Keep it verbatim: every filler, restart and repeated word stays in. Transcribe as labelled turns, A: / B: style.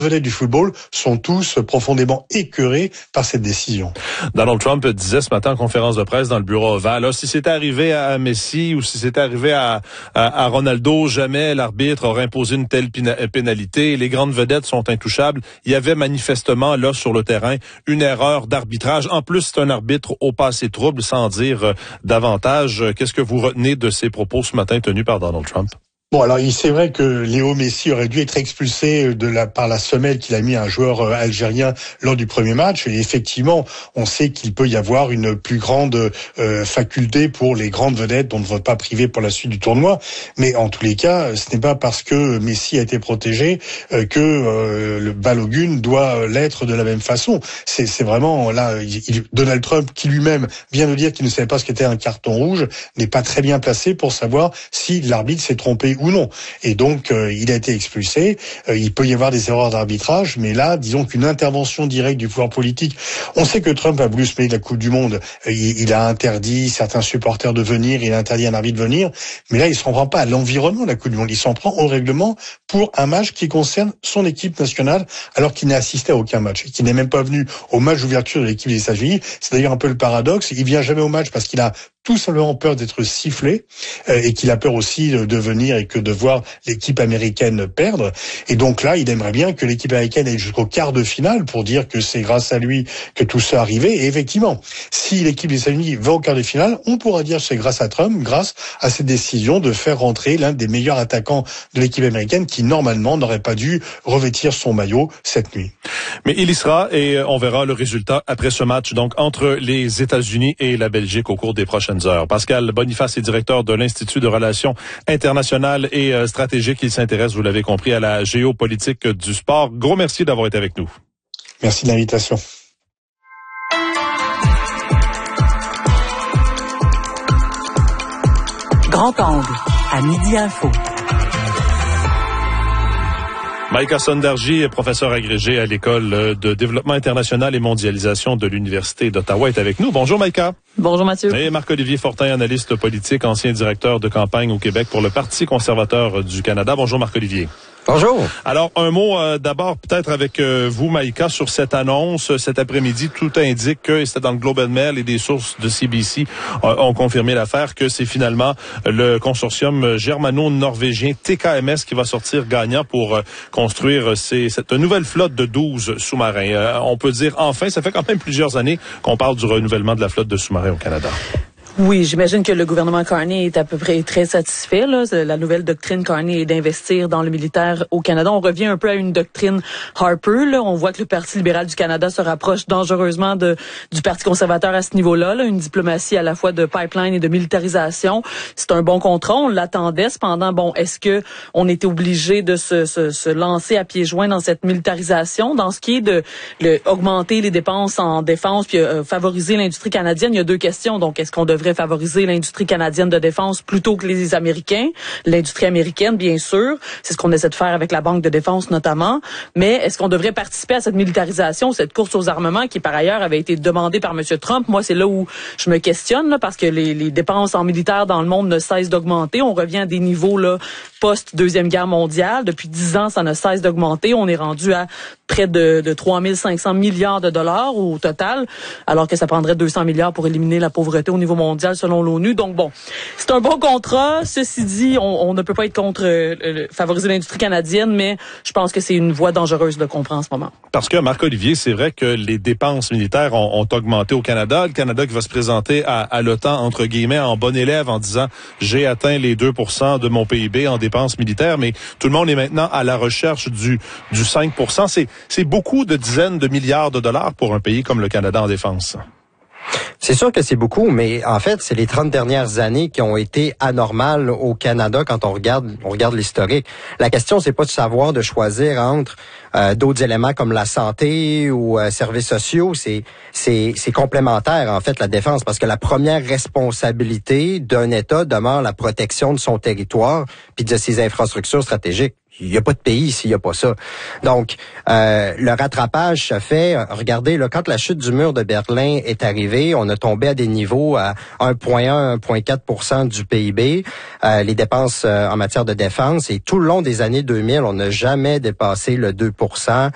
A: vedettes du football sont tous profondément écœurés par cette décision.
B: Donald Trump disait ce matin en conférence de presse dans le bureau ovale, là, si c'était arrivé à Messi ou si c'était arrivé à, à, à Ronaldo, jamais l'arbitre aurait imposé une telle pénalité. Les grandes vedettes sont intouchables. Il y avait manifestement là sur le terrain une erreur d'arbitrage. En plus, c'est un arbitre au passé trouble, sans dire euh, davantage. Qu'est-ce que vous retenez de ces propos ce matin tenus par Donald Trump?
A: Bon, alors c'est vrai que Léo Messi aurait dû être expulsé de la par la semelle qu'il a mis à un joueur algérien lors du premier match. Et effectivement, on sait qu'il peut y avoir une plus grande euh, faculté pour les grandes vedettes dont on ne va pas priver pour la suite du tournoi. Mais en tous les cas, ce n'est pas parce que Messi a été protégé euh, que euh, le Balogun doit l'être de la même façon. C'est, c'est vraiment là, il, Donald Trump, qui lui-même vient de dire qu'il ne savait pas ce qu'était un carton rouge, n'est pas très bien placé pour savoir si l'arbitre s'est trompé ou non. Et donc, euh, il a été expulsé. Euh, il peut y avoir des erreurs d'arbitrage, mais là, disons qu'une intervention directe du pouvoir politique. On sait que Trump a voulu se mêler de la Coupe du Monde. Euh, il, il a interdit certains supporters de venir, il a interdit un arbitre de venir. Mais là, il s'en prend pas à l'environnement de la Coupe du Monde. Il s'en prend au règlement pour un match qui concerne son équipe nationale, alors qu'il n'a assisté à aucun match. Et qu'il n'est même pas venu au match d'ouverture de l'équipe des États-Unis. C'est d'ailleurs un peu le paradoxe. Il vient jamais au match parce qu'il a tout simplement peur d'être sifflé euh, et qu'il a peur aussi de, de venir et que de voir l'équipe américaine perdre. Et donc là, il aimerait bien que l'équipe américaine aille jusqu'au quart de finale pour dire que c'est grâce à lui que tout ça est arrivé. Et effectivement, si l'équipe des États-Unis va au quart de finale, on pourra dire que c'est grâce à Trump, grâce à cette décision de faire rentrer l'un des meilleurs attaquants de l'équipe américaine qui, normalement, n'aurait pas dû revêtir son maillot cette nuit.
B: Mais il y sera et on verra le résultat après ce match, donc entre les États-Unis et la Belgique au cours des prochaines heures. Pascal Boniface est directeur de l'Institut de relations internationales et euh, stratégiques. Il s'intéresse, vous l'avez compris, à la géopolitique du sport. Gros merci d'avoir été avec nous.
A: Merci de l'invitation.
C: Grand angle, à Midi Info.
B: Maïka Sondarji est professeur agrégé à l'École de développement international et mondialisation de l'Université d'Ottawa, est avec nous. Bonjour Maïka.
D: Bonjour Mathieu.
B: Et Marc-Olivier Fortin, analyste politique, ancien directeur de campagne au Québec pour le Parti conservateur du Canada. Bonjour Marc-Olivier.
E: Bonjour.
B: Alors, un mot euh, d'abord peut-être avec euh, vous, Maïka, sur cette annonce. Cet après-midi, tout indique que, et c'était dans le Globe and Mail et des sources de C B C euh, ont confirmé l'affaire, que c'est finalement le consortium germano-norvégien T K M S qui va sortir gagnant pour euh, construire ces, cette nouvelle flotte de douze sous-marins. Euh, on peut dire enfin, ça fait quand même plusieurs années qu'on parle du renouvellement de la flotte de sous-marins au Canada.
D: Oui, j'imagine que le gouvernement Carney est à peu près très satisfait. Là. La nouvelle doctrine Carney est d'investir dans le militaire au Canada. On revient un peu à une doctrine Harper. Là. On voit que le Parti libéral du Canada se rapproche dangereusement de, du Parti conservateur à ce niveau-là. Là. Une diplomatie à la fois de pipeline et de militarisation. C'est un bon contrat. On l'attendait. Cependant, bon, est-ce que on était obligé de se, se, se lancer à pieds joints dans cette militarisation? Dans ce qui est de le, augmenter les dépenses en défense puis euh, favoriser l'industrie canadienne, il y a deux questions. Donc, est-ce qu'on devrait favoriser l'industrie canadienne de défense plutôt que les Américains, l'industrie américaine, bien sûr. C'est ce qu'on essaie de faire avec la Banque de défense notamment. Mais est-ce qu'on devrait participer à cette militarisation, cette course aux armements qui, par ailleurs, avait été demandée par M. Trump? Moi, c'est là où je me questionne, là, parce que les, les dépenses en militaire dans le monde ne cessent d'augmenter. On revient à des niveaux là post-Deuxième Guerre mondiale. Depuis dix ans, ça ne cesse d'augmenter. On est rendu à près de, de trois mille cinq cents milliards de dollars au total, alors que ça prendrait deux cents milliards pour éliminer la pauvreté au niveau mondial selon l'ONU. Donc bon, c'est un bon contrat. Ceci dit, on, on ne peut pas être contre euh, favoriser l'industrie canadienne, mais je pense que c'est une voie dangereuse de comprendre en ce moment.
B: Parce que, Marc-Olivier, c'est vrai que les dépenses militaires ont, ont augmenté au Canada. Le Canada qui va se présenter à, à l'OTAN, entre guillemets, en bon élève en disant « j'ai atteint les deux pour cent de mon P I B en dépenses militaires », mais tout le monde est maintenant à la recherche du, du cinq pour cent. C'est, c'est beaucoup de dizaines de milliards de dollars pour un pays comme le Canada en défense.
E: C'est sûr que c'est beaucoup, mais en fait, c'est les trente dernières années qui ont été anormales au Canada quand on regarde on regarde l'historique. La question, c'est pas de savoir de choisir entre euh, d'autres éléments comme la santé ou euh, services sociaux, c'est c'est c'est complémentaire en fait la défense, parce que la première responsabilité d'un État demeure la protection de son territoire puis de ses infrastructures stratégiques. Il n'y a pas de pays s'il n'y a pas ça. Donc, euh, le rattrapage se fait. Regardez, là, quand la chute du mur de Berlin est arrivée, on a tombé à des niveaux à un virgule un à un virgule quatre pour cent du P I B, euh, les dépenses euh, en matière de défense. Et tout le long des années deux mille, on n'a jamais dépassé le deux pour cent